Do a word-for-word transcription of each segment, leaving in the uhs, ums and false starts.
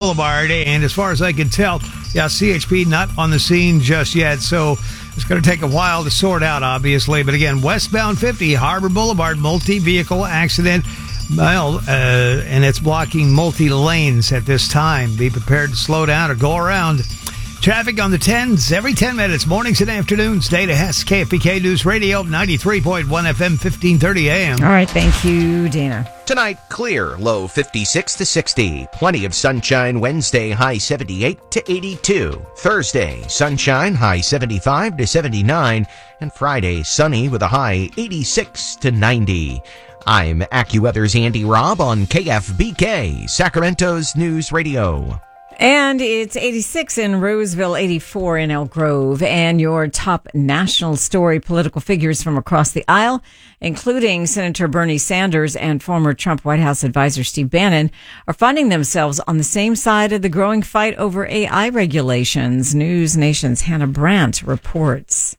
Boulevard. And as far as I can tell, yeah, C H P not on the scene just yet. So it's going to take a while to sort out, obviously. But again, westbound fifty, Harbor Boulevard, multi-vehicle accident. Well, uh, and it's blocking multi-lanes at this time. Be prepared to slow down or go around. Traffic on the tens every ten minutes, mornings and afternoons. Data Hess, K F B K News Radio, ninety-three point one F M, fifteen thirty A M. All right, thank you, Dana. Tonight, clear, low fifty-six to sixty. Plenty of sunshine Wednesday, high seventy-eight to eighty-two. Thursday, sunshine, high seventy-five to seventy-nine. And Friday, sunny with a high eighty-six to ninety. I'm AccuWeather's Andy Robb on K F B K, Sacramento's News Radio. And it's eighty-six in Roseville, eighty-four in Elk Grove. And your top national story, political figures from across the aisle, including Senator Bernie Sanders and former Trump White House advisor Steve Bannon, are finding themselves on the same side of the growing fight over A I regulations. News Nation's Hannah Brandt reports.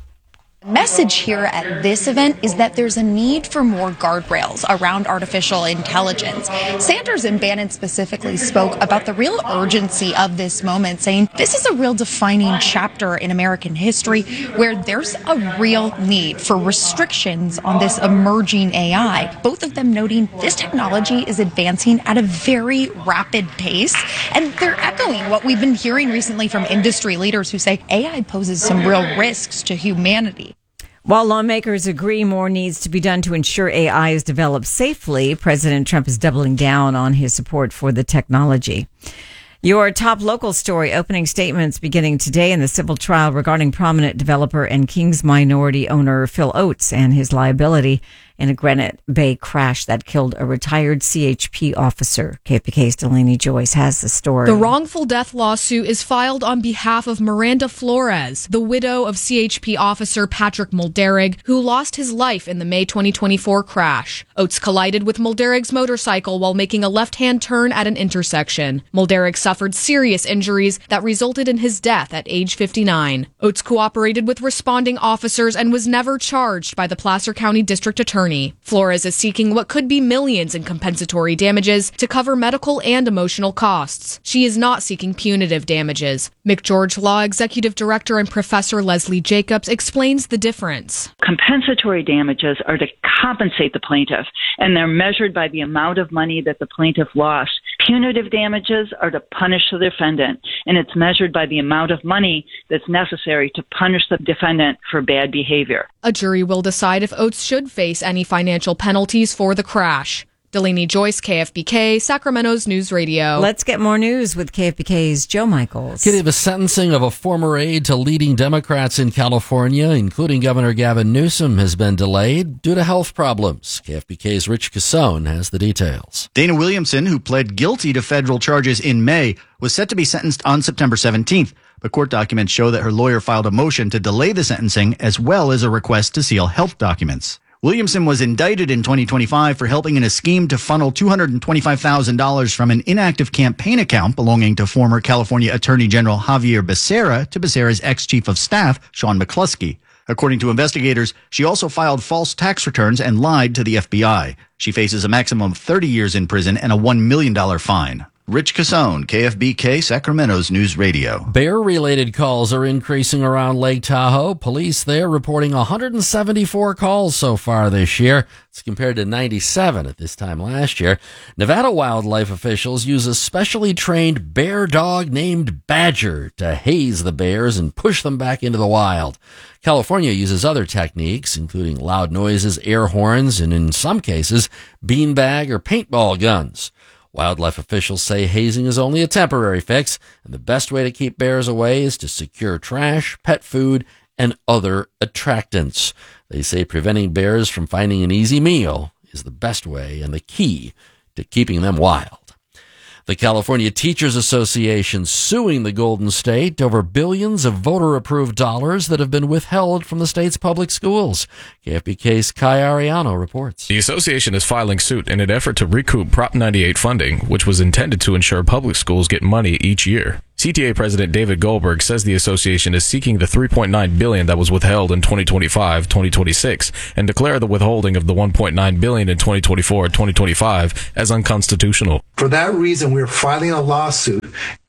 The message here at this event is that there's a need for more guardrails around artificial intelligence. Sanders and Bannon specifically spoke about the real urgency of this moment, saying this is a real defining chapter in American history where there's a real need for restrictions on this emerging A I. Both of them noting this technology is advancing at a very rapid pace, and they're echoing what we've been hearing recently from industry leaders who say A I poses some real risks to humanity. While lawmakers agree more needs to be done to ensure A I is developed safely, President Trump is doubling down on his support for the technology. Your top local story, opening statements beginning today in the civil trial regarding prominent developer and King's minority owner Phil Oates and his liability in a Granite Bay crash that killed a retired C H P officer. K F B K's Delaney Joyce has the story. The wrongful death lawsuit is filed on behalf of Miranda Flores, the widow of C H P officer Patrick Mulderig, who lost his life in the May twenty twenty-four crash. Oates collided with Mulderig's motorcycle while making a left-hand turn at an intersection. Mulderig suffered serious injuries that resulted in his death at age fifty-nine. Oates cooperated with responding officers and was never charged by the Placer County District Attorney. Flores is seeking what could be millions in compensatory damages to cover medical and emotional costs. She is not seeking punitive damages. McGeorge Law Executive Director and Professor Leslie Jacobs explains the difference. Compensatory damages are to compensate the plaintiff, and they're measured by the amount of money that the plaintiff lost. Punitive damages are to punish the defendant, and it's measured by the amount of money that's necessary to punish the defendant for bad behavior. A jury will decide if Oates should face any financial penalties for the crash. Delaney Joyce, K F B K, Sacramento's News Radio. Let's get more news with K F B K's Joe Michaels. Kitty, the sentencing of a former aide to leading Democrats in California, including Governor Gavin Newsom, has been delayed due to health problems. K F B K's Rich Cassone has the details. Dana Williamson, who pled guilty to federal charges in May, was set to be sentenced on September seventeenth. But court documents show that her lawyer filed a motion to delay the sentencing as well as a request to seal health documents. Williamson was indicted in twenty twenty-five for helping in a scheme to funnel two hundred twenty-five thousand dollars from an inactive campaign account belonging to former California Attorney General Javier Becerra to Becerra's ex-chief of staff, Sean McCluskey. According to investigators, she also filed false tax returns and lied to the F B I. She faces a maximum of thirty years in prison and a one million dollars fine. Rich Cassone, K F B K, Sacramento's News Radio. Bear-related calls are increasing around Lake Tahoe. Police there reporting one hundred seventy-four calls so far this year. It's compared to ninety-seven at this time last year. Nevada wildlife officials use a specially trained bear dog named Badger to haze the bears and push them back into the wild. California uses other techniques, including loud noises, air horns, and in some cases, beanbag or paintball guns. Wildlife officials say hazing is only a temporary fix, and the best way to keep bears away is to secure trash, pet food, and other attractants. They say preventing bears from finding an easy meal is the best way and the key to keeping them wild. The California Teachers Association suing the Golden State over billions of voter-approved dollars that have been withheld from the state's public schools. K F B K's Kai Ariano reports. The association is filing suit in an effort to recoup Prop ninety-eight funding, which was intended to ensure public schools get money each year. C T A President David Goldberg says the association is seeking the three point nine billion dollars that was withheld in twenty twenty-five twenty twenty-six and declare the withholding of the one point nine billion dollars in twenty twenty-four twenty twenty-five as unconstitutional. For that reason, we're filing a lawsuit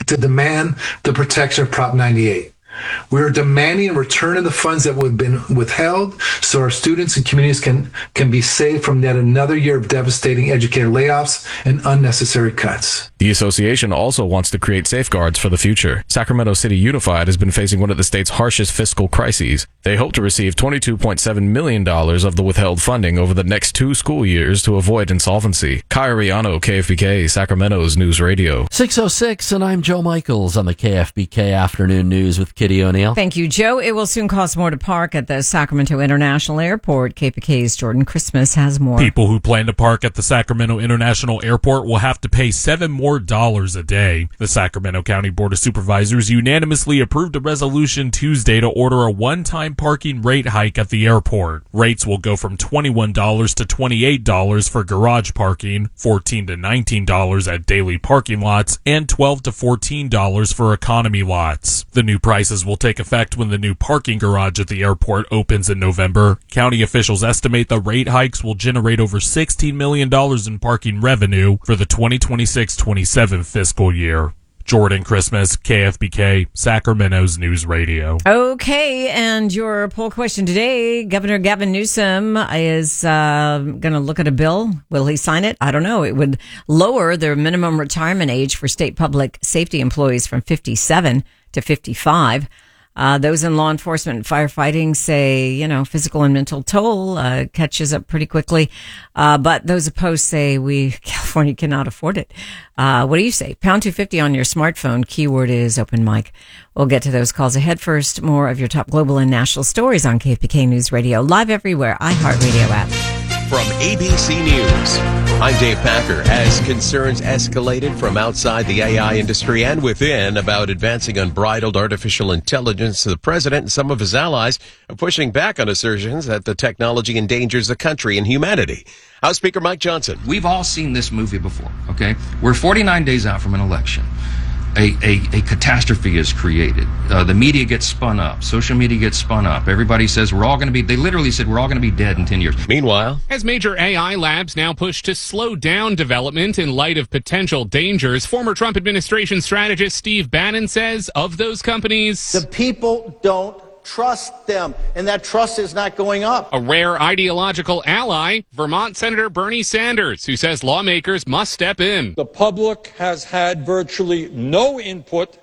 to demand the protection of Prop ninety-eight. We are demanding a return of the funds that have been withheld so our students and communities can, can be saved from yet another year of devastating educator layoffs and unnecessary cuts. The association also wants to create safeguards for the future. Sacramento City Unified has been facing one of the state's harshest fiscal crises. They hope to receive twenty-two point seven million dollars of the withheld funding over the next two school years to avoid insolvency. Kai Ariano, K F B K, Sacramento's News Radio. six oh six, and I'm Joe Michaels on the K F B K Afternoon News with Kitty O'Neill. Thank you, Joe. It will soon cost more to park at the Sacramento International Airport. K P K's Jordan Christmas has more. People who plan to park at the Sacramento International Airport will have to pay seven more dollars a day. The Sacramento County Board of Supervisors unanimously approved a resolution Tuesday to order a one-time parking rate hike at the airport. Rates will go from twenty-one dollars to twenty-eight dollars for garage parking, fourteen dollars to nineteen dollars at daily parking lots, and twelve dollars to fourteen dollars for economy lots. The new prices will take effect when the new parking garage at the airport opens in November. County officials estimate the rate hikes will generate over sixteen million dollars in parking revenue for the twenty twenty-six twenty-seven fiscal year. Jordan Christmas, K F B K, Sacramento's News Radio. Okay, and your poll question today, Governor Gavin Newsom is uh, going to look at a bill. Will he sign it? I don't know. It would lower the minimum retirement age for state public safety employees from fifty-seven to fifty-five. Uh, those in law enforcement and firefighting say, you know, physical and mental toll uh, catches up pretty quickly. Uh, but those opposed say we, California cannot afford it. Uh, what do you say? Pound two fifty on your smartphone. Keyword is open mic. We'll get to those calls ahead. First, more of your top global and national stories on K F B K News Radio. Live everywhere. iHeartRadio app. From A B C News, I'm Dave Packer. As concerns escalated from outside the A I industry and within about advancing unbridled artificial intelligence, the president and some of his allies are pushing back on assertions that the technology endangers the country and humanity. House Speaker Mike Johnson. We've all seen this movie before, okay? We're forty-nine days out from an election. A, a, a catastrophe is created. Uh, the media gets spun up. Social media gets spun up. Everybody says we're all going to be, they literally said we're all going to be dead in ten years. Meanwhile, as major A I labs now push to slow down development in light of potential dangers, former Trump administration strategist Steve Bannon says of those companies, the people don't trust them, and that trust is not going up. A rare ideological ally, Vermont Senator Bernie Sanders, who says lawmakers must step in. The public has had virtually no input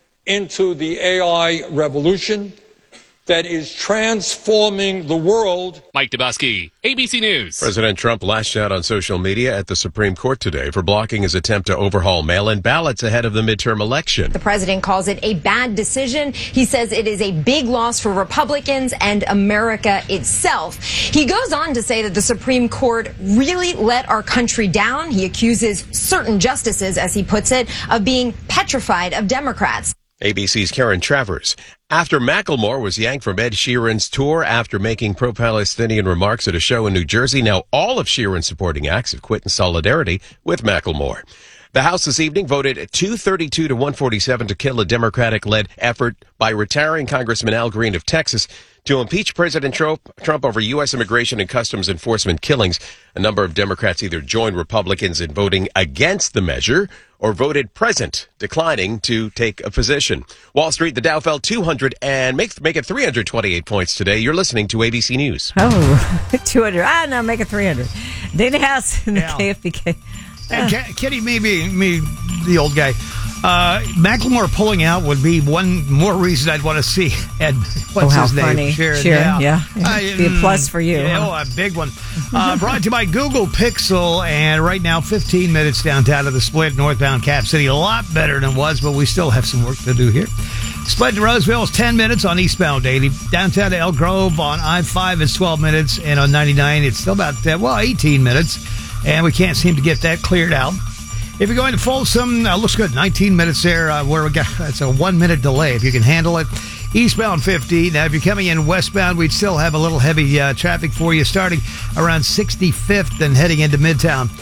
into the A I revolution that is transforming the world. Mike Dubusky, A B C News. President Trump lashed out on social media at the Supreme Court today for blocking his attempt to overhaul mail-in ballots ahead of the midterm election. The president calls it a bad decision. He says it is a big loss for Republicans and America itself. He goes on to say that the Supreme Court really let our country down. He accuses certain justices, as he puts it, of being petrified of Democrats. A B C's Karen Travers. After Macklemore was yanked from Ed Sheeran's tour after making pro-Palestinian remarks at a show in New Jersey, now all of Sheeran's supporting acts have quit in solidarity with Macklemore. The House this evening voted two thirty-two to one forty-seven to kill a Democratic-led effort by retiring Congressman Al Green of Texas to impeach President Trump, Trump over U S immigration and customs enforcement killings. A number of Democrats either joined Republicans in voting against the measure or voted present, declining to take a position. Wall Street, the Dow fell two hundred and make, make it three hundred twenty-eight points today. You're listening to A B C News. Oh, two hundred. Ah, no, make it three hundred. Dana House in the yeah. K F B K. And Kitty, maybe me, the old guy. Uh, Macklemore pulling out would be one more reason I'd want to see Ed. What's oh, how his name? Funny. Sharon. Sharon, yeah. yeah. Uh, Be a plus for you. Yeah, huh? Oh, a big one. Uh, brought to you by Google Pixel. And right now, fifteen minutes downtown to the split, northbound Cap City. A lot better than it was, but we still have some work to do here. Split to Roseville is ten minutes on eastbound eighty. Downtown to Elk Grove on I five is twelve minutes. And on ninety-nine, it's still about, uh, well, eighteen minutes. And we can't seem to get that cleared out. If you're going to Folsom, uh, looks good. nineteen minutes there. Uh, where we got that's a one minute delay if you can handle it. Eastbound fifty. Now, if you're coming in westbound, we'd still have a little heavy uh, traffic for you starting around sixty-fifth and heading into Midtown.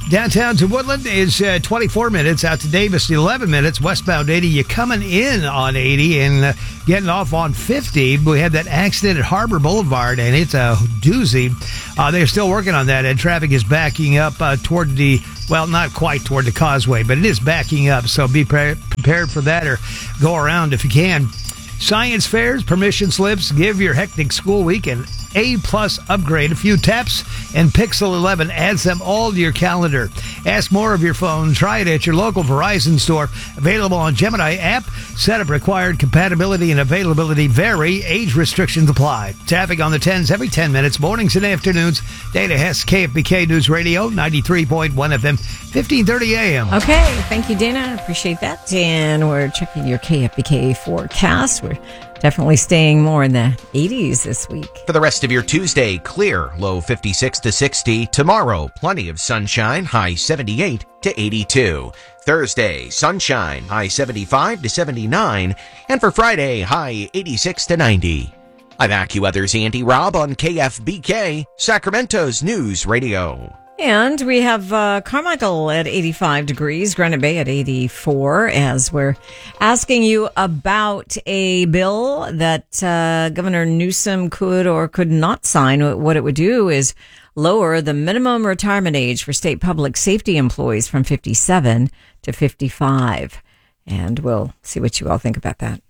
Downtown to Woodland is uh, twenty-four minutes. Out to Davis, eleven minutes. Westbound eighty, you're coming in on eighty and uh, getting off on fifty. We had that accident at Harbor Boulevard, and it's a doozy. Uh, they're still working on that, and traffic is backing up uh, toward the, well, not quite toward the causeway, but it is backing up, so be pre- prepared for that or go around if you can. Science fairs, permission slips, give your hectic school week an A-plus upgrade. A few taps, and Pixel eleven adds them all to your calendar. Ask more of your phone. Try it at your local Verizon store. Available on Gemini app. Setup required. Compatibility and availability vary. Age restrictions apply. Traffic on the tens every ten minutes, mornings and afternoons. Data Hess, K F B K News Radio, ninety-three point one F M, fifteen thirty A M. Okay, thank you, Dana. Appreciate that. And we're checking your K F B K forecast. We're definitely staying more in the eighties this week. For the rest of your Tuesday, clear, low fifty-six to sixty. Tomorrow, plenty of sunshine, high seventy-eight to eighty-two. Thursday, sunshine, high seventy-five to seventy-nine. And for Friday, high eighty-six to ninety. I'm AccuWeather's Andy Robb on K F B K, Sacramento's News Radio. And we have uh, Carmichael at eighty-five degrees, Granite Bay at eighty-four, as we're asking you about a bill that uh, Governor Newsom could or could not sign. What it would do is lower the minimum retirement age for state public safety employees from fifty-seven to fifty-five. And we'll see what you all think about that.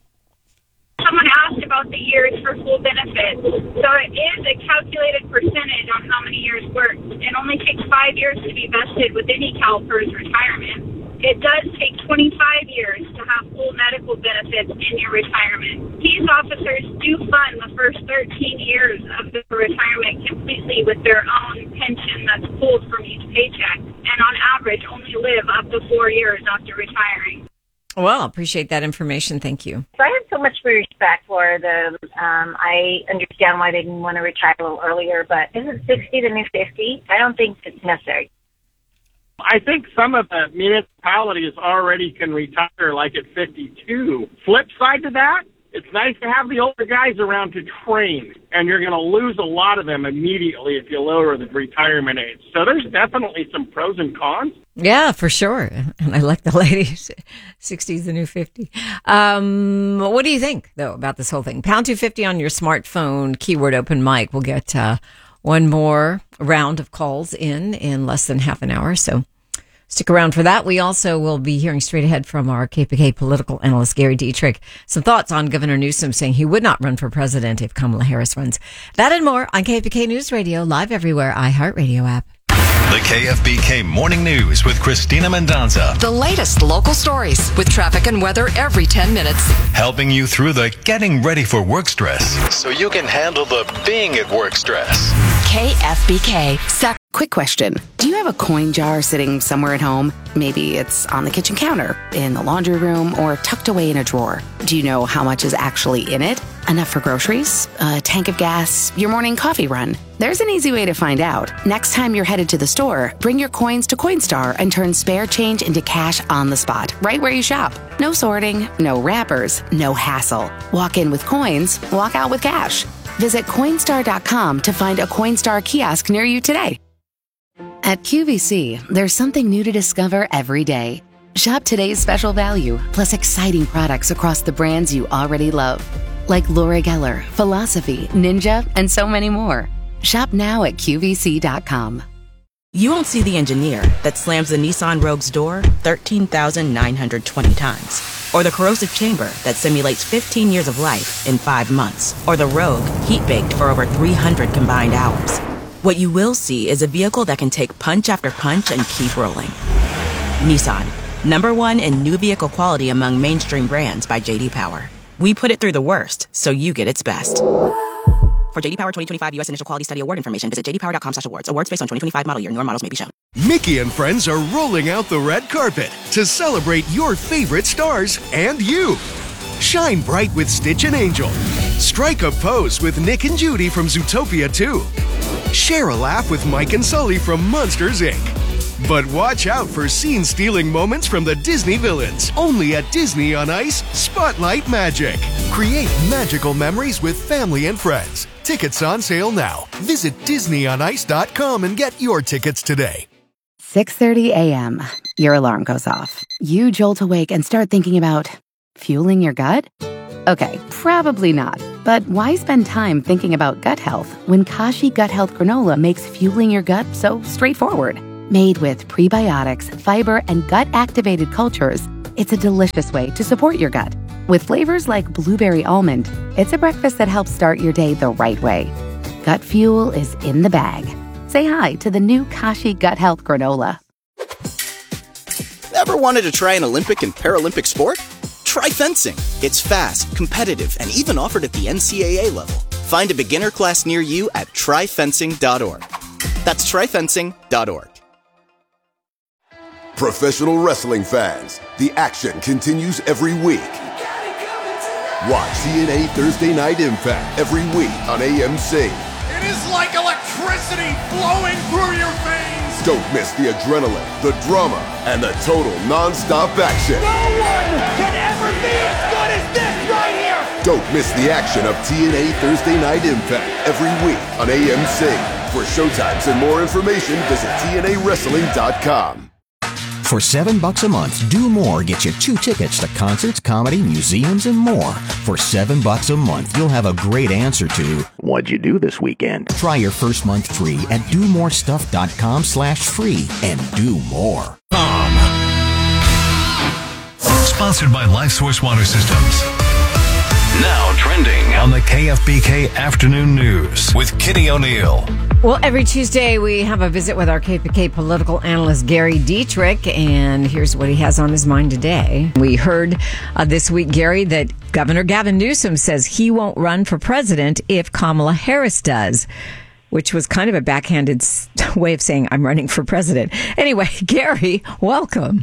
Someone asked about the years for full benefits. So it is a calculated percentage on how many years worked. It only takes five years to be vested with any CalPERS retirement. It does take twenty-five years to have full medical benefits in your retirement. These officers do fund the first thirteen years of the retirement completely with their own pension that's pulled from each paycheck, and on average only live up to four years after retiring. Well, appreciate that information. Thank you. So I have so much respect for them. Um, I understand why they didn't want to retire a little earlier, but isn't sixty the new fifty? I don't think it's necessary. I think some of the municipalities already can retire like at fifty-two. Flip side to that, it's nice to have the older guys around to train, and you're going to lose a lot of them immediately if you lower the retirement age. So there's definitely some pros and cons. Yeah, for sure. And I like the ladies. sixty is the new fifty. Um, what do you think, though, about this whole thing? Pound two fifty on your smartphone, keyword open mic. We'll get uh, one more round of calls in in less than half an hour. So stick around for that. We also will be hearing straight ahead from our K P K political analyst, Gary Dietrich, some thoughts on Governor Newsom saying he would not run for president if Kamala Harris runs. That and more on K P K News Radio, live everywhere, iHeartRadio app. The K F B K Morning News with Christina Mendonza. The latest local stories with traffic and weather every ten minutes. Helping you through the getting ready for work stress so you can handle the being at work stress. K F B K. Sac- Quick question. Do you have a coin jar sitting somewhere at home? Maybe it's on the kitchen counter, in the laundry room, or tucked away in a drawer. Do you know how much is actually in it? Enough for groceries? A tank of gas? Your morning coffee run? There's an easy way to find out. Next time you're headed to the store, bring your coins to Coinstar and turn spare change into cash on the spot, right where you shop. No sorting, no wrappers, no hassle. Walk in with coins, walk out with cash. Visit Coinstar dot com to find a Coinstar kiosk near you today. At Q V C, there's something new to discover every day. Shop today's special value, plus exciting products across the brands you already love, like Laura Geller, Philosophy, Ninja, and so many more. Shop now at Q V C dot com. You won't see the engineer that slams the Nissan Rogue's door thirteen thousand nine hundred twenty times, or the corrosive chamber that simulates fifteen years of life in five months, or the Rogue heat-baked for over three hundred combined hours. What you will see is a vehicle that can take punch after punch and keep rolling. Nissan, number one in new vehicle quality among mainstream brands by J D Power. We put it through the worst, so you get its best. For J D Power twenty twenty-five U S Initial Quality Study Award information, visit j d power dot com slash awards. Awards based on twenty twenty-five model year. Newer models may be shown. Mickey and friends are rolling out the red carpet to celebrate your favorite stars and you. Shine bright with Stitch and Angel. Strike a pose with Nick and Judy from Zootopia two. Share a laugh with Mike and Sully from Monsters, Incorporated. But watch out for scene-stealing moments from the Disney villains. Only at Disney on Ice, Spotlight Magic. Create magical memories with family and friends. Tickets on sale now. Visit disney on ice dot com and get your tickets today. six thirty a.m., your alarm goes off. You jolt awake and start thinking about fueling your gut? Okay, probably not. But why spend time thinking about gut health when Kashi Gut Health Granola makes fueling your gut so straightforward? Made with prebiotics, fiber, and gut-activated cultures, it's a delicious way to support your gut. With flavors like blueberry almond, it's a breakfast that helps start your day the right way. Gut fuel is in the bag. Say hi to the new Kashi Gut Health Granola. Ever wanted to try an Olympic and Paralympic sport? Try fencing. It's fast, competitive, and even offered at the N C A A level. Find a beginner class near you at try fencing dot org. That's try fencing dot org. Professional wrestling fans, the action continues every week. Watch T N A Thursday Night Impact every week on A M C. It is like electricity flowing through your veins. Don't miss the adrenaline, the drama, and the total non-stop action. No one can ever be as good as this right here. Don't miss the action of T N A Thursday Night Impact every week on A M C. For showtimes and more information, visit T N A wrestling dot com. For seven bucks a month, Do More gets you two tickets to concerts, comedy, museums, and more. For seven bucks a month, you'll have a great answer to what'd you do this weekend? Try your first month free at do more stuff dot com slash free and do more. Um. Sponsored by LifeSource Water Systems. Now trending on the K F B K Afternoon News with Kitty O'Neill. Well, every Tuesday we have a visit with our K P K political analyst Gary Dietrich, and here's what he has on his mind today. We heard uh, this week, Gary, that Governor Gavin Newsom says he won't run for president if Kamala Harris does, which was kind of a backhanded way of saying I'm running for president. Anyway, Gary, welcome.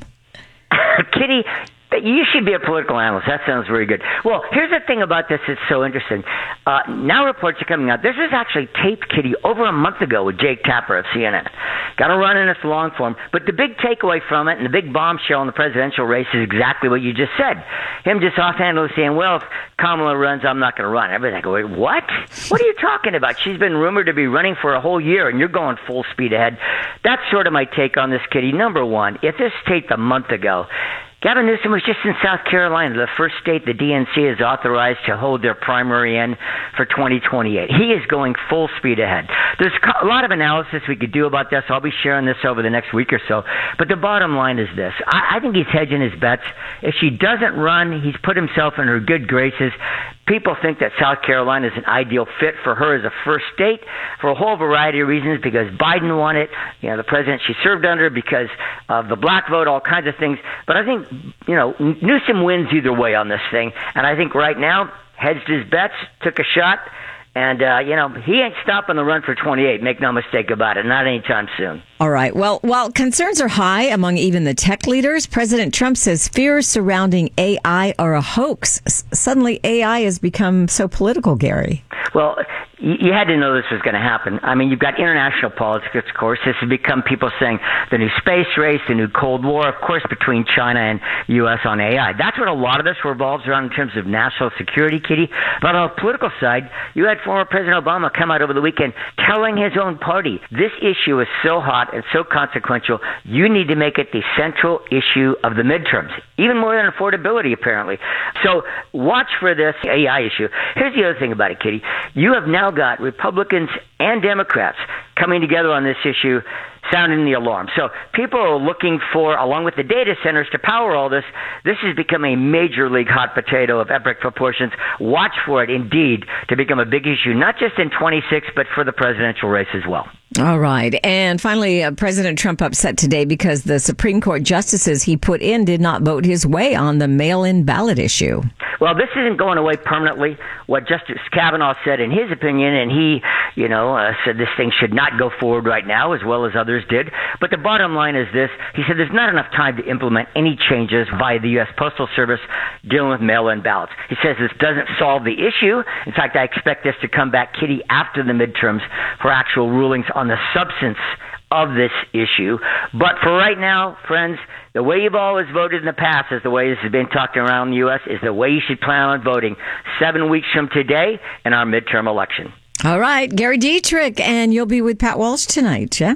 Kitty, you should be a political analyst. That sounds very good. Well, here's the thing about this that's so interesting. Uh, now reports are coming out. This was actually taped, Kitty, over a month ago with Jake Tapper of C N N. Got to run in its long form. But the big takeaway from it and the big bombshell in the presidential race is exactly what you just said. Him just offhandedly saying, well, if Kamala runs, I'm not going to run. Everything going, what? What are you talking about? She's been rumored to be running for a whole year, and you're going full speed ahead. That's sort of my take on this, Kitty. Number one, if this taped a month ago, Gavin Newsom was just in South Carolina, the first state the D N C has authorized to hold their primary in for twenty twenty-eight. He is going full speed ahead. There's a lot of analysis we could do about this. I'll be sharing this over the next week or so. But the bottom line is this. I, I think he's hedging his bets. If she doesn't run, he's put himself in her good graces. People think that South Carolina is an ideal fit for her as a first state for a whole variety of reasons, because Biden won it, you know, the president she served under, because of the black vote, all kinds of things. But I think, you know, Newsom wins either way on this thing. And I think right now, hedged his bets, took a shot, and, uh, you know, he ain't stopping the run for twenty-eight. Make no mistake about it. Not anytime soon. All right. Well, while concerns are high among even the tech leaders, President Trump says fears surrounding A I are a hoax. S- suddenly, A I has become so political, Gary. Well, you had to know this was going to happen. I mean, you've got international politics, of course. This has become people saying the new space race, the new Cold War, of course, between China and U S on A I. That's what a lot of this revolves around in terms of national security, Kitty. But on the political side, you had former President Obama come out over the weekend telling his own party, this issue is so hot and so consequential, you need to make it the central issue of the midterms, even more than affordability, apparently. So watch for this A I issue. Here's the other thing about it, Kitty. You have now got Republicans and Democrats coming together on this issue, sounding the alarm. So people are looking for, along with the data centers to power all this, this has become a major league hot potato of epic proportions. Watch for it, indeed, to become a big issue, not just in twenty-six, but for the presidential race as well. All right. And finally, uh, President Trump upset today because the Supreme Court justices he put in did not vote his way on the mail-in ballot issue. Well, this isn't going away permanently. What Justice Kavanaugh said in his opinion, and he, you know, uh, said this thing should not go forward right now, as well as others did. But the bottom line is this. He said there's not enough time to implement any changes by the U S Postal Service dealing with mail-in ballots. He says this doesn't solve the issue. In fact, I expect this to come back, Kitty, after the midterms for actual rulings on the substance of this issue. But for right now, friends, the way you've always voted in the past, is the way this has been talked around the U S, is the way you should plan on voting seven weeks from today in our midterm election. All right, Gary Dietrich, and you'll be with Pat Walsh tonight, yeah?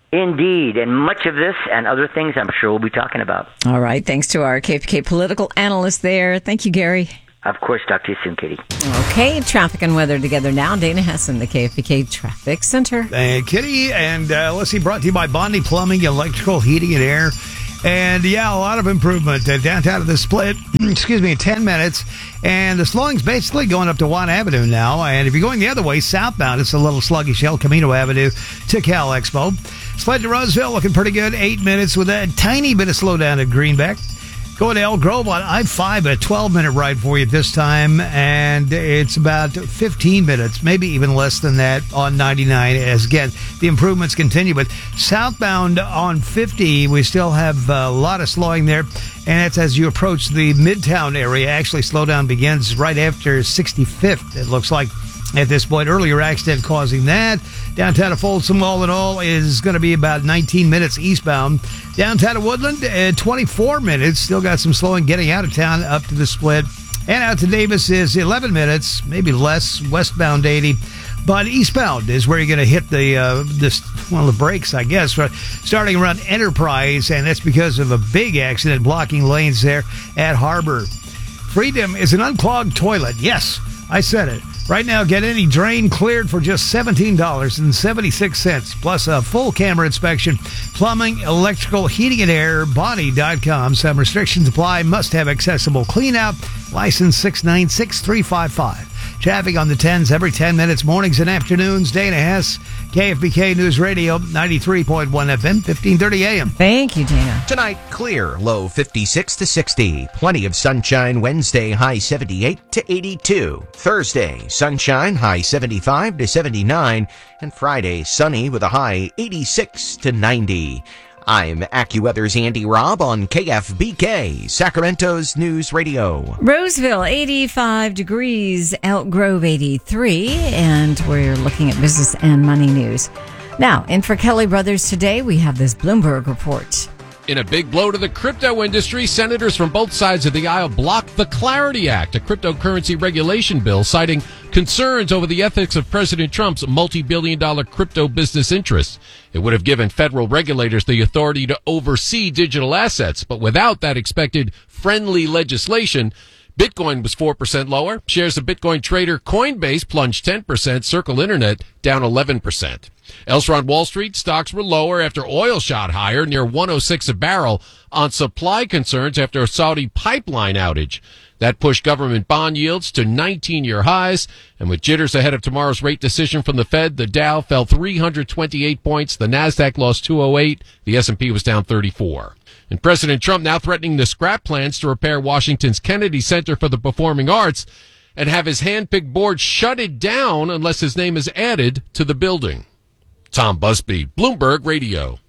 Indeed, and much of this and other things I'm sure we'll be talking about. All right. Thanks to our K F B K political analyst there. Thank you, Gary. Of course. Talk to you soon, Katie. Okay. Traffic and weather together now. Dana Hessen, the K F B K Traffic Center. Thank Kitty. And uh, let's see, brought to you by Bondi Plumbing, Electrical, Heating, and Air. And, yeah, a lot of improvement. Uh, downtown of the Split, excuse me, in ten minutes. And the slowing's basically going up to Watt Avenue now. And if you're going the other way, southbound, it's a little sluggish. El Camino Avenue to Cal Expo. Split to Roseville, looking pretty good. Eight minutes with a tiny bit of slowdown at Greenback. Going to Elk Grove on I five, a twelve-minute ride for you this time, and it's about fifteen minutes, maybe even less than that on ninety-nine, as, again, the improvements continue. But southbound on fifty, we still have a lot of slowing there, and that's as you approach the Midtown area. Actually, slowdown begins right after sixty-fifth, it looks like. At this point, earlier accident causing that. Downtown of Folsom, all in all, is going to be about nineteen minutes eastbound. Downtown of Woodland, uh, twenty-four minutes. Still got some slowing getting out of town up to the Split. And out to Davis is eleven minutes, maybe less, westbound eighty. But eastbound is where you're going to hit the uh, this one of the brakes, I guess, starting around Enterprise, and that's because of a big accident blocking lanes there at Harbor. Freedom is an unclogged toilet. Yes, I said it. Right now, get any drain cleared for just seventeen dollars and seventy-six cents, plus a full camera inspection. Plumbing, electrical, heating, and air, Bonnie dot com. Some restrictions apply. Must have accessible cleanout. License six nine six three five five. Traffic on the tens every ten minutes, mornings and afternoons. Dana Hess, K F B K News Radio, ninety-three point one F M, fifteen thirty A M. Thank you, Dana. Tonight, clear, low fifty-six to sixty. Plenty of sunshine Wednesday, high seventy-eight to eighty-two. Thursday, sunshine, high seventy-five to seventy-nine. And Friday, sunny with a high eighty-six to ninety. I'm AccuWeather's Andy Robb on K F B K, Sacramento's News Radio. Roseville, eighty-five degrees, Elk Grove, eighty-three, and we're looking at business and money news. Now, in for Kelly Brothers today, we have this Bloomberg report. In a big blow to the crypto industry, senators from both sides of the aisle blocked the Clarity Act, a cryptocurrency regulation bill, citing concerns over the ethics of President Trump's multi-billion dollar crypto business interests. It would have given federal regulators the authority to oversee digital assets, but without that expected friendly legislation, Bitcoin was four percent lower. Shares of Bitcoin trader Coinbase plunged ten percent. Circle Internet down eleven percent. Elsewhere on Wall Street, stocks were lower after oil shot higher, near one oh six a barrel, on supply concerns after a Saudi pipeline outage. That pushed government bond yields to nineteen-year highs. And with jitters ahead of tomorrow's rate decision from the Fed, the Dow fell three hundred twenty-eight points. The Nasdaq lost two oh eight. The S and P was down thirty-four. And President Trump now threatening to scrap plans to repair Washington's Kennedy Center for the Performing Arts and have his hand-picked board shut it down unless his name is added to the building. Tom Busby, Bloomberg Radio.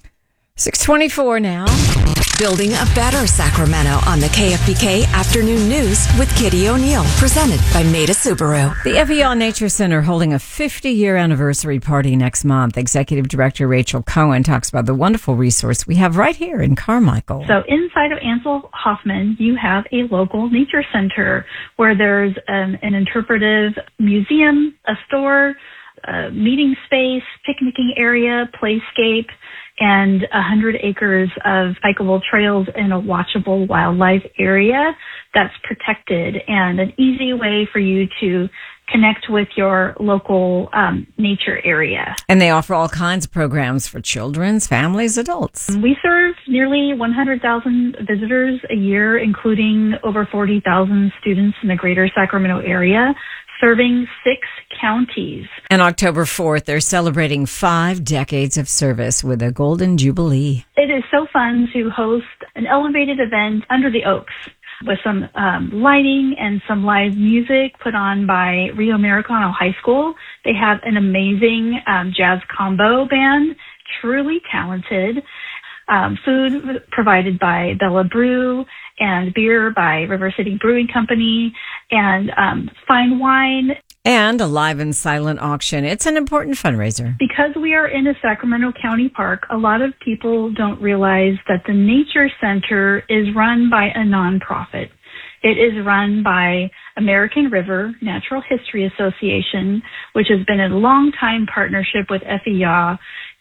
six twenty-four now. Building a better Sacramento on the K F B K Afternoon News with Kitty O'Neill, presented by Maida Subaru. The F E L Nature Center holding a fifty-year anniversary party next month. Executive Director Rachel Cohen talks about the wonderful resource we have right here in Carmichael. So inside of Ansel Hoffman, you have a local nature center where there's um, an interpretive museum, a store, a meeting space, picnicking area, playscape, and one hundred acres of hikeable trails in a watchable wildlife area that's protected, and an easy way for you to connect with your local um, nature area. And they offer all kinds of programs for children's, families, adults. We serve nearly one hundred thousand visitors a year, including over forty thousand students in the greater Sacramento area, serving six counties. And October fourth, they're celebrating five decades of service with a Golden Jubilee. It is so fun to host an elevated event under the oaks with some um, lighting and some live music put on by Rio Americano High School. They have an amazing um, jazz combo band, truly talented. Um, food provided by Bella Brew, and beer by River City Brewing Company, and um, fine wine. And a live and silent auction. It's an important fundraiser. Because we are in a Sacramento County park, a lot of people don't realize that the Nature Center is run by a nonprofit. It is run by American River Natural History Association, which has been a long-time partnership with F E A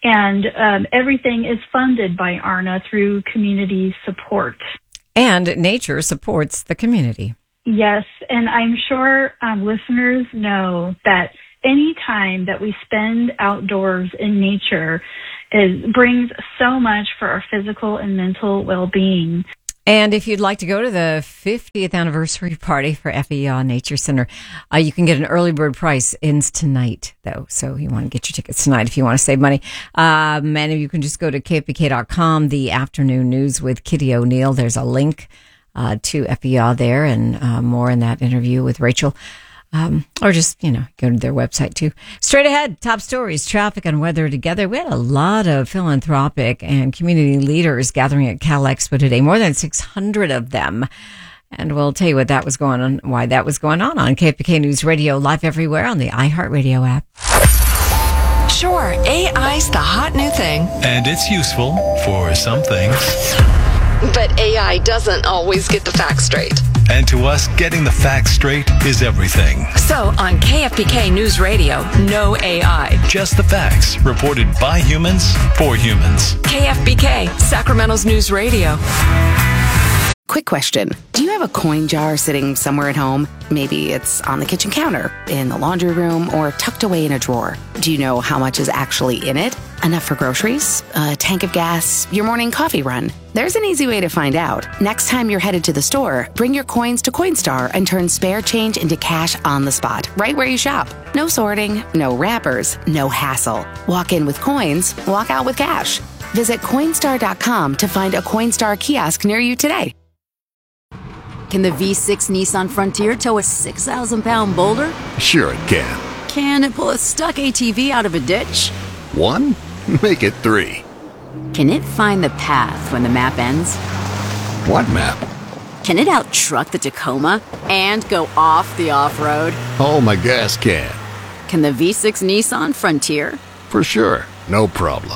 And um, everything is funded by A R N A through community support. And nature supports the community. Yes, and I'm sure um, listeners know that any time that we spend outdoors in nature is, brings so much for our physical and mental well-being. And if you'd like to go to the fiftieth anniversary party for F E A Nature Center, uh, you can get an early bird price. Ends tonight, though. So you want to get your tickets tonight if you want to save money. Um, and you can just go to K F B K dot com, the afternoon news with Kitty O'Neill. There's a link uh, to F E A there and uh, more in that interview with Rachel. Um, or just, you know, go to their website too. Straight ahead, top stories, traffic and weather together. We had a lot of philanthropic and community leaders gathering at Cal Expo today, more than six hundred of them. And we'll tell you what that was going on, why that was going on on K F B K News Radio, live everywhere on the iHeartRadio app. Sure, A I's the hot new thing. And it's useful for some things. But A I doesn't always get the facts straight. And to us, getting the facts straight is everything. So on K F B K News Radio, no A I. Just the facts, reported by humans, for humans. K F B K, Sacramento's News Radio. Quick question. Do you have a coin jar sitting somewhere at home? Maybe it's on the kitchen counter, in the laundry room, or tucked away in a drawer. Do you know how much is actually in it? Enough for groceries, a tank of gas, your morning coffee run? There's an easy way to find out. Next time you're headed to the store, bring your coins to Coinstar and turn spare change into cash on the spot, right where you shop. No sorting, no wrappers, no hassle. Walk in with coins, walk out with cash. Visit Coinstar dot com to find a Coinstar kiosk near you today. Can the V six Nissan Frontier tow a six thousand pound boulder? Sure it can. Can it pull a stuck A T V out of a ditch? One? Make it three. Can it find the path when the map ends? What map? Can it out-truck the Tacoma and go off the off-road? Oh, my gas can. Can the V six Nissan Frontier? For sure. No problem.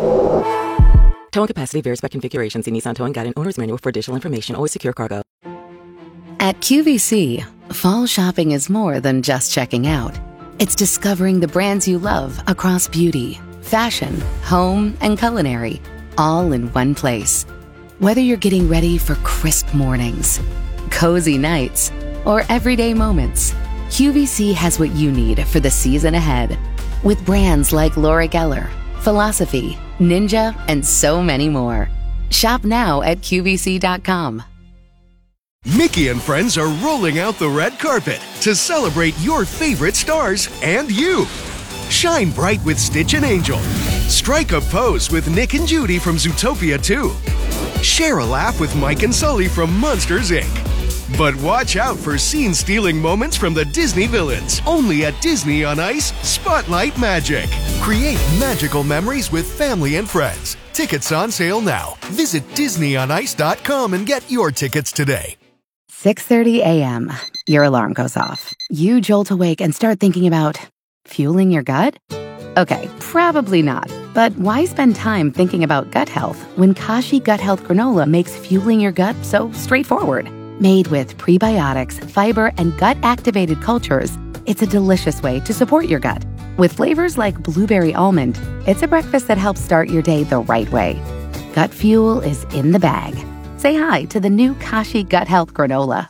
Towing capacity varies by configuration. See Nissan Towing Guide and Owner's Manual for additional information. Always secure cargo. At Q V C, fall shopping is more than just checking out. It's discovering the brands you love across beauty, fashion, home, and culinary, all in one place. Whether you're getting ready for crisp mornings, cozy nights, or everyday moments, Q V C has what you need for the season ahead. With brands like Laura Geller, Philosophy, Ninja, and so many more. Shop now at Q V C dot com. Mickey and friends are rolling out the red carpet to celebrate your favorite stars and you. Shine bright with Stitch and Angel. Strike a pose with Nick and Judy from Zootopia two. Share a laugh with Mike and Sully from Monsters, Incorporated. But watch out for scene-stealing moments from the Disney villains. Only at Disney on Ice Spotlight Magic. Create magical memories with family and friends. Tickets on sale now. Visit Disney on Ice dot com and get your tickets today. six thirty a.m. Your alarm goes off. You jolt awake and start thinking about fueling your gut? Okay, probably not. But why spend time thinking about gut health when Kashi Gut Health Granola makes fueling your gut so straightforward? Made with prebiotics, fiber, and gut-activated cultures, it's a delicious way to support your gut. With flavors like blueberry almond, it's a breakfast that helps start your day the right way. Gut fuel is in the bag. Say hi to the new Kashi Gut Health Granola.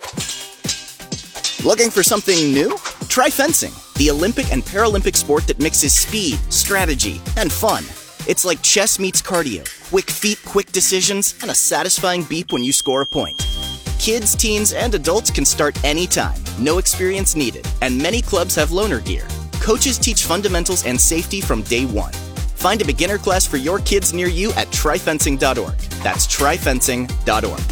Looking for something new? Try fencing, the Olympic and Paralympic sport that mixes speed, strategy, and fun. It's like chess meets cardio. Quick feet, quick decisions, and a satisfying beep when you score a point. Kids, teens, and adults can start anytime. No experience needed. And many clubs have loaner gear. Coaches teach fundamentals and safety from day one. Find a beginner class for your kids near you at try fencing dot org. That's try fencing dot org.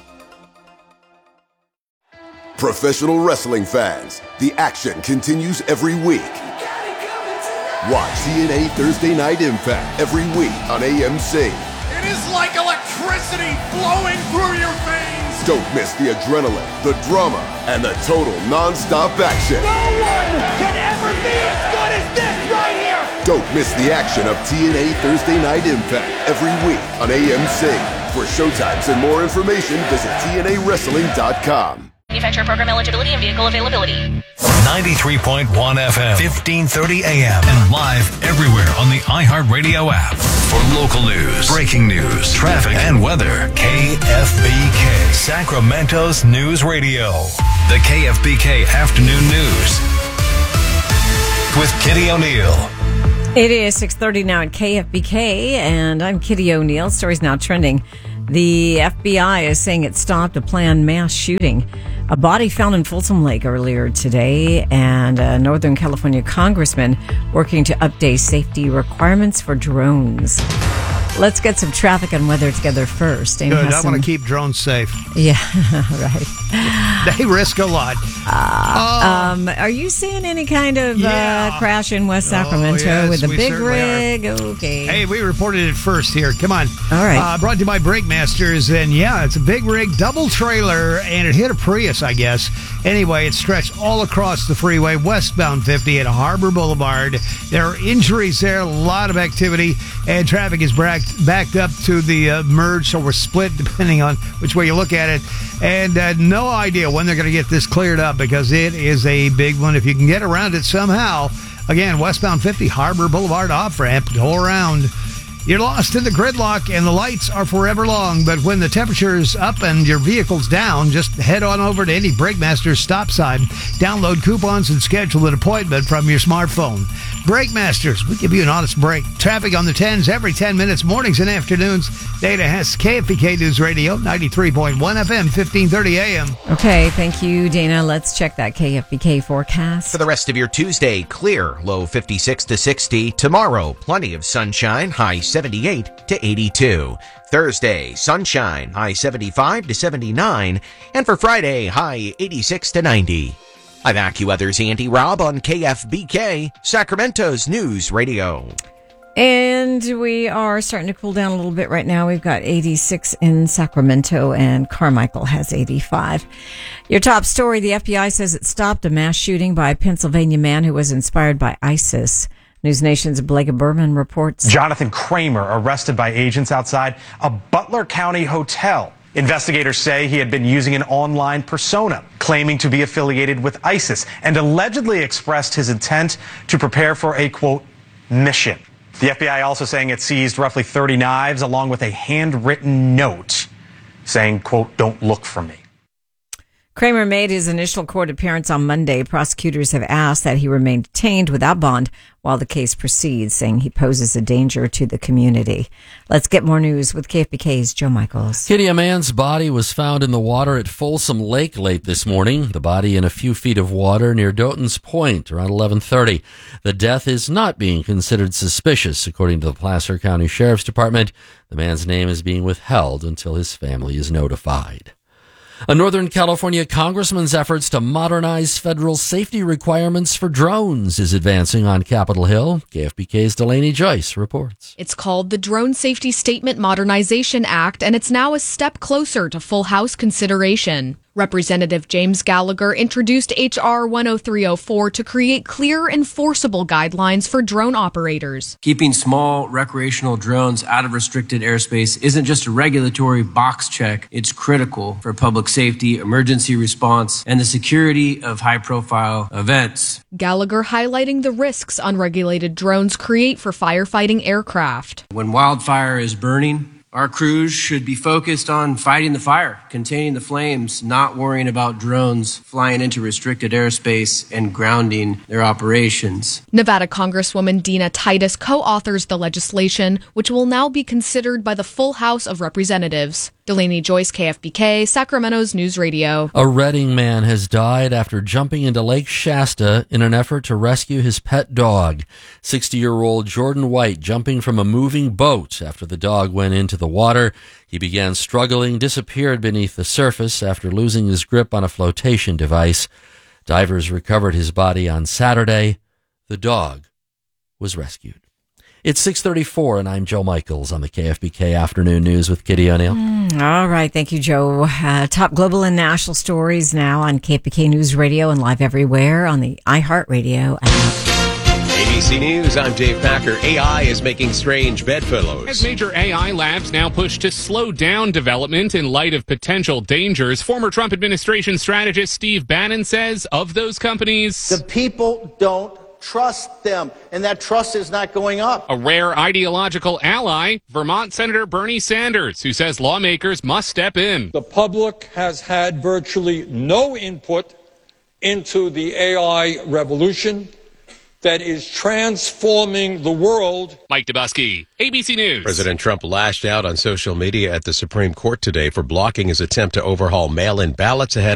Professional wrestling fans, the action continues every week. Watch T N A Thursday Night Impact every week on A M C. It is like electricity flowing through your veins. Don't miss the adrenaline, the drama, and the total non-stop action. No one can ever be as good as this right here. Don't miss the action of T N A Thursday Night Impact every week on A M C. For showtimes and more information, visit T N A wrestling dot com. manufacturer, program eligibility, and vehicle availability. ninety-three point one F M, fifteen thirty A M, and live everywhere on the iHeartRadio app. For local news, breaking news, traffic, and weather, K F B K, Sacramento's News Radio. The K F B K Afternoon News with Kitty O'Neill. It is six thirty now at K F B K, and I'm Kitty O'Neill. Story's now trending. The F B I is saying it stopped a planned mass shooting. A body found in Folsom Lake earlier today, and a Northern California congressman working to update safety requirements for drones. Let's get some traffic and weather together first. Good. I some... want to keep drones safe. Yeah, right. They risk a lot. Uh, oh. um, are you seeing any kind of yeah. uh, crash in West Sacramento oh, yes, with a we big rig? Are. Okay. Hey, we reported it first here. Come on. All right. Uh, brought to you by Brake Masters. And yeah, it's a big rig, double trailer, and it hit a Prius, I guess. Anyway, it stretched all across the freeway, westbound fifty at Harbor Boulevard. There are injuries there, a lot of activity, and traffic is backed, backed up to the uh, merge, so we're split depending on which way you look at it. And uh, no idea when they're going to get this cleared up because it is a big one. If you can get around it somehow, again, westbound fifty, Harbor Boulevard off-ramp, go around. You're lost in the gridlock, and the lights are forever long, but when the temperature's up and your vehicle's down, just head on over to any Brake Masters stop sign, download coupons, and schedule an appointment from your smartphone. Brake Masters, we give you an honest break. Traffic on the tens every ten minutes, mornings and afternoons. Data has K F B K News Radio, ninety-three point one F M, fifteen thirty A M. Okay, thank you, Dana. Let's check that K F B K forecast. For the rest of your Tuesday, clear, low fifty-six to sixty. Tomorrow, plenty of sunshine, high seventy-eight to eighty-two. Thursday, sunshine, high seventy-five to seventy-nine. And for Friday, high eighty-six to ninety. I'm AccuWeather's Andy Robb on K F B K, Sacramento's News Radio. And we are starting to cool down a little bit right now. We've got eighty-six in Sacramento, and Carmichael has eighty-five. Your top story, the F B I says it stopped a mass shooting by a Pennsylvania man who was inspired by ISIS. News Nation's Blake Berman reports. Jonathan Kramer arrested by agents outside a Butler County hotel. Investigators say he had been using an online persona, claiming to be affiliated with ISIS, and allegedly expressed his intent to prepare for a, quote, mission. The F B I also saying it seized roughly thirty knives along with a handwritten note saying, quote, don't look for me. Kramer made his initial court appearance on Monday. Prosecutors have asked that he remain detained without bond while the case proceeds, saying he poses a danger to the community. Let's get more news with K F B K's Joe Michaels. Kitty, a man's body was found in the water at Folsom Lake late this morning. The body in a few feet of water near Doton's Point around eleven thirty. The death is not being considered suspicious, according to the Placer County Sheriff's Department. The man's name is being withheld until his family is notified. A Northern California congressman's efforts to modernize federal safety requirements for drones is advancing on Capitol Hill. K F B K's Delaney Joyce reports. It's called the Drone Safety Statement Modernization Act, and it's now a step closer to full House consideration. Representative James Gallagher introduced H R one oh three oh four to create clear, enforceable guidelines for drone operators. Keeping small recreational drones out of restricted airspace isn't just a regulatory box check. It's critical for public safety, emergency response, and the security of high-profile events. Gallagher highlighting the risks unregulated drones create for firefighting aircraft. When wildfire is burning, our crews should be focused on fighting the fire, containing the flames, not worrying about drones flying into restricted airspace and grounding their operations. Nevada Congresswoman Dina Titus co-authors the legislation, which will now be considered by the full House of Representatives. Delaney Joyce, K F B K, Sacramento's News Radio. A Redding man has died after jumping into Lake Shasta in an effort to rescue his pet dog. sixty-year-old Jordan White jumping from a moving boat after the dog went into the water. He began struggling, disappeared beneath the surface after losing his grip on a flotation device. Divers recovered his body on Saturday. The dog was rescued. It's six thirty-four, and I'm Joe Michaels on the K F B K Afternoon News with Kitty O'Neill. Mm, all right. Thank you, Joe. Uh, top global and national stories now on K F B K News Radio and live everywhere on the iHeartRadio app. A B B C News, I'm Dave Packer. A I is making strange bedfellows. As major A I labs now push to slow down development in light of potential dangers, former Trump administration strategist Steve Bannon says of those companies, the people don't trust them, and that trust is not going up. A rare ideological ally, Vermont Senator Bernie Sanders, who says lawmakers must step in. The public has had virtually no input into the A I revolution that is transforming the world. Mike Dubusky, A B C News. President Trump lashed out on social media at the Supreme Court today for blocking his attempt to overhaul mail-in ballots ahead